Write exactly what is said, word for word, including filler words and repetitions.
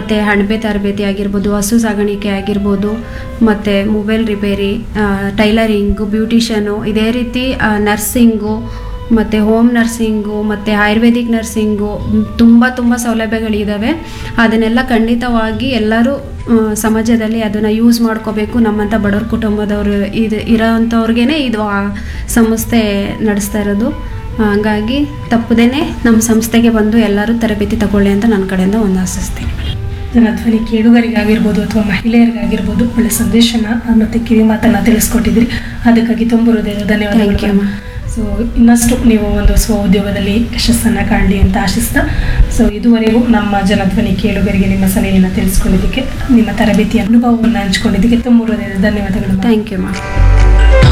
ಮತ್ತು ಅಣಬೆ ತರಬೇತಿ ಆಗಿರ್ಬೋದು, ಹಸು ಸಾಗಾಣಿಕೆ ಆಗಿರ್ಬೋದು, ಮತ್ತು ಮೊಬೈಲ್ ರಿಪೇರಿ, ಟೈಲರಿಂಗು, ಬ್ಯೂಟಿಷನು, ಇದೇ ರೀತಿ ನರ್ಸಿಂಗು ಮತ್ತು ಹೋಮ್ ನರ್ಸಿಂಗು ಮತ್ತು ಆಯುರ್ವೇದಿಕ್ ನರ್ಸಿಂಗು ತುಂಬ ತುಂಬ ಸೌಲಭ್ಯಗಳಿದ್ದಾವೆ. ಅದನ್ನೆಲ್ಲ ಖಂಡಿತವಾಗಿ ಎಲ್ಲರೂ ಸಮಾಜದಲ್ಲಿ ಅದನ್ನು ಯೂಸ್ ಮಾಡ್ಕೋಬೇಕು. ನಮ್ಮಂಥ ಬಡವ್ರ ಕುಟುಂಬದವರು ಇದು ಇರೋವಂಥವ್ರಿಗೇ ಇದು ಆ ಸಂಸ್ಥೆ ನಡೆಸ್ತಾ ಇರೋದು. ಹಾಗಾಗಿ ತಪ್ಪದೇ ನಮ್ಮ ಸಂಸ್ಥೆಗೆ ಬಂದು ಎಲ್ಲರೂ ತರಬೇತಿ ತಗೊಳ್ಳಿ ಅಂತ ನನ್ನ ಕಡೆಯಿಂದ ಒಂದು ಆಶಿಸ್ತೀನಿ. ಜನಧ್ವನಿ ಕೇಳುಗರಿಗಾಗಿರ್ಬೋದು ಅಥವಾ ಮಹಿಳೆಯರಿಗಾಗಿರ್ಬೋದು ಒಳ್ಳೆ ಸಂದೇಶನ ಮತ್ತು ಕಿವಿ ಮಾತನ್ನು ತಿಳಿಸ್ಕೊಟ್ಟಿದ್ರಿ. ಅದಕ್ಕಾಗಿ ತುಂಬ ಹೃದಯದ ಧನ್ಯವಾದಗಳು. ಸೊ ಇನ್ನಷ್ಟು ನೀವು ಒಂದು ಸ್ವ ಉದ್ಯೋಗದಲ್ಲಿ ಯಶಸ್ಸನ್ನು ಕಾಣಲಿ ಅಂತ ಆಶಿಸ್ತಾ, ಸೊ ಇದುವರೆಗೂ ನಮ್ಮ ಜನಧ್ವನಿ ಕೇಳುಗರಿಗೆ ನಿಮ್ಮ ಸಲಹೆಯನ್ನು ತಿಳಿಸ್ಕೊಂಡಿದ್ದಕ್ಕೆ, ನಿಮ್ಮ ತರಬೇತಿ ಅನುಭವವನ್ನು ಹಂಚ್ಕೊಂಡಿದ್ದಕ್ಕೆ ತುಂಬ ಹೃದಯದ ಧನ್ಯವಾದಗಳು. Thank you ma'am.